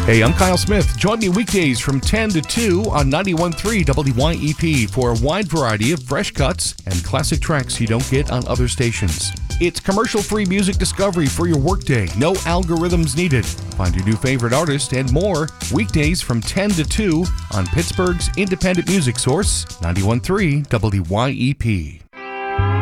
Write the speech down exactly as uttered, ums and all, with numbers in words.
Hey, I'm Kyle Smith. Join me weekdays from ten to two on ninety-one point three W Y E P for a wide variety of fresh cuts and classic tracks you don't get on other stations. It's commercial-free music discovery for your workday. No algorithms needed. Find your new favorite artist and more weekdays from ten to two on Pittsburgh's independent music source, ninety-one point three W Y E P.